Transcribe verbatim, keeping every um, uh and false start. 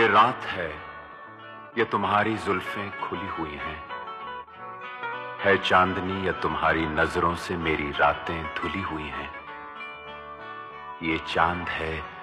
रात है या तुम्हारी जुल्फें खुली हुई हैं, है चांदनी या तुम्हारी नजरों से मेरी रातें धुली हुई हैं। ये चांद है